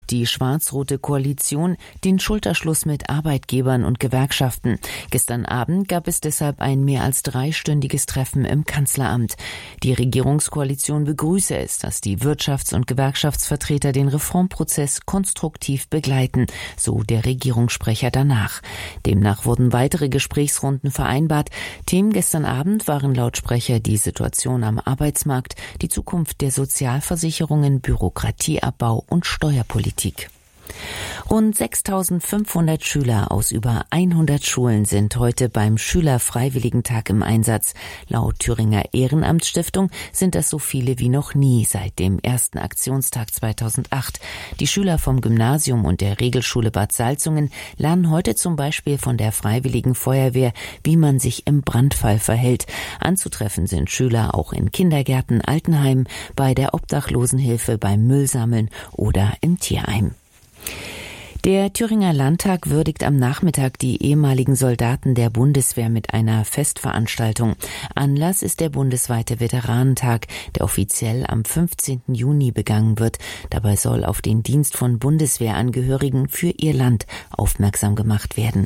sucht die schwarz-rote Koalition den Schulterschluss mit Arbeitgebern und Gewerkschaften. Gestern Abend gab es deshalb ein mehr als 3-stündiges Treffen im Kanzleramt. Die Regierungskoalition begrüße es, dass die Wirtschafts- und Gewerkschaftsvertreter den Reformprozess konstruktiv begleiten, so der Regierungssprecher danach. Demnach wurden weitere Gesprächsrunden vereinbart. Themen gestern Abend waren laut Sprecher die Situation am Arbeitsmarkt, die Zukunft der Sozialversicherungen, Bürokratieabbau und Steuerpolitik. Rund 6.500 Schüler aus über 100 Schulen sind heute beim Schülerfreiwilligentag im Einsatz. Laut Thüringer Ehrenamtsstiftung sind das so viele wie noch nie seit dem ersten Aktionstag 2008. Die Schüler vom Gymnasium und der Regelschule Bad Salzungen lernen heute zum Beispiel von der Freiwilligen Feuerwehr, wie man sich im Brandfall verhält. Anzutreffen sind Schüler auch in Kindergärten, Altenheimen, bei der Obdachlosenhilfe, beim Müllsammeln oder im Tierheim. Der Thüringer Landtag würdigt am Nachmittag die ehemaligen Soldaten der Bundeswehr mit einer Festveranstaltung. Anlass ist der bundesweite Veteranentag, der offiziell am 15. Juni begangen wird. Dabei soll auf den Dienst von Bundeswehrangehörigen für ihr Land aufmerksam gemacht werden.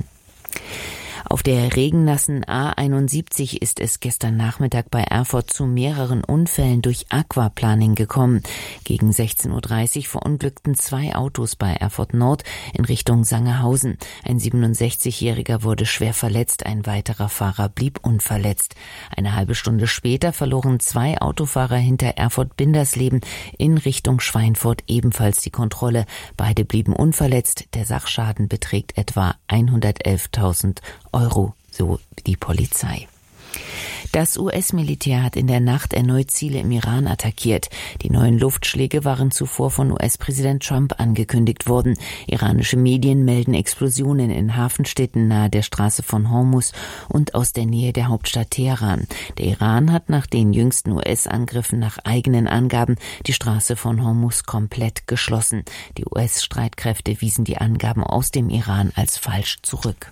Auf der regennassen A71 ist es gestern Nachmittag bei Erfurt zu mehreren Unfällen durch Aquaplaning gekommen. Gegen 16.30 Uhr verunglückten 2 Autos bei Erfurt Nord in Richtung Sangerhausen. Ein 67-Jähriger wurde schwer verletzt, ein weiterer Fahrer blieb unverletzt. Eine halbe Stunde später verloren 2 Autofahrer hinter Erfurt-Bindersleben in Richtung Schweinfurt ebenfalls die Kontrolle. Beide blieben unverletzt. Der Sachschaden beträgt etwa 111.000 Euro, so die Polizei. Das US-Militär hat in der Nacht erneut Ziele im Iran attackiert. Die neuen Luftschläge waren zuvor von US-Präsident Trump angekündigt worden. Iranische Medien melden Explosionen in Hafenstädten nahe der Straße von Hormuz und aus der Nähe der Hauptstadt Teheran. Der Iran hat nach den jüngsten US-Angriffen nach eigenen Angaben die Straße von Hormuz komplett geschlossen. Die US-Streitkräfte wiesen die Angaben aus dem Iran als falsch zurück.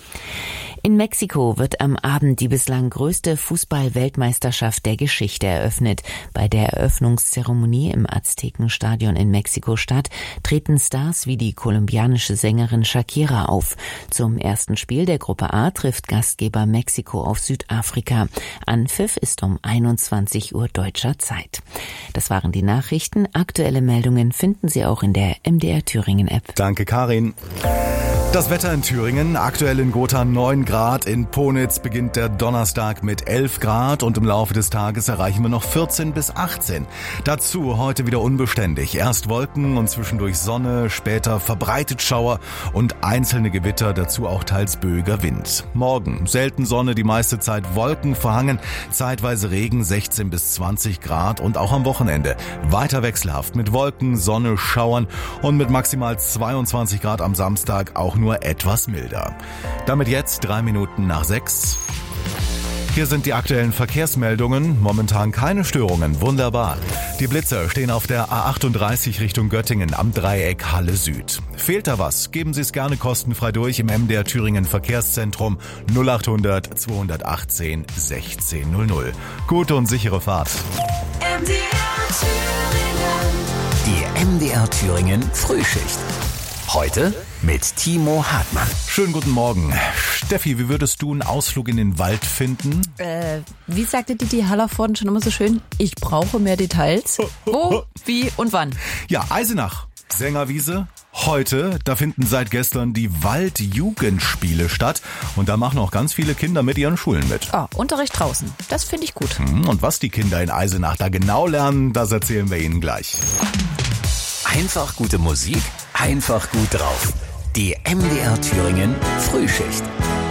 In Mexiko wird am Abend die bislang größte Fußball-Weltmeisterschaft der Geschichte eröffnet. Bei der Eröffnungszeremonie im Aztekenstadion in Mexiko-Stadt treten Stars wie die kolumbianische Sängerin Shakira auf. Zum ersten Spiel der Gruppe A trifft Gastgeber Mexiko auf Südafrika. Anpfiff ist um 21 Uhr deutscher Zeit. Das waren die Nachrichten. Aktuelle Meldungen finden Sie auch in der MDR Thüringen-App. Danke, Karin. Das Wetter in Thüringen, aktuell in Gotha 9 Grad, in Ponitz beginnt der Donnerstag mit 11 Grad und im Laufe des Tages erreichen wir noch 14 bis 18. Dazu heute wieder unbeständig. Erst Wolken und zwischendurch Sonne, später verbreitet Schauer und einzelne Gewitter, dazu auch teils böiger Wind. Morgen selten Sonne, die meiste Zeit Wolken verhangen, zeitweise Regen 16 bis 20 Grad und auch am Wochenende weiter wechselhaft mit Wolken, Sonne, Schauern und mit maximal 22 Grad am Samstag auch nur etwas milder. Damit jetzt 3 Minuten nach 6. Hier sind die aktuellen Verkehrsmeldungen. Momentan keine Störungen. Wunderbar. Die Blitzer stehen auf der A38 Richtung Göttingen am Dreieck Halle Süd. Fehlt da was? Geben Sie es gerne kostenfrei durch im MDR Thüringen Verkehrszentrum 0800 218 1600. Gute und sichere Fahrt. MDR Thüringen. Die MDR Thüringen Frühschicht. Heute mit Timo Hartmann. Schönen guten Morgen. Steffi, wie würdest du einen Ausflug in den Wald finden? Wie sagte Didi Hallervorden schon immer so schön? Ich brauche mehr Details. Wo, wie und wann? Ja, Eisenach. Sängerwiese. Heute, da finden seit gestern die Waldjugendspiele statt. Und da machen auch ganz viele Kinder mit ihren Schulen mit. Unterricht draußen. Das finde ich gut. Und was die Kinder in Eisenach da genau lernen, das erzählen wir Ihnen gleich. Einfach gute Musik, einfach gut drauf. Die MDR Thüringen Frühschicht.